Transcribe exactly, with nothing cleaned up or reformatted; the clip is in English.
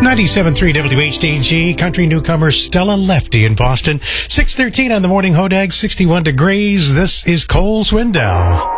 ninety-seven point three W H D G, country newcomer Stella Lefty in Boston. six thirteen on the morning Hodag, sixty-one degrees. This is Cole Swindell.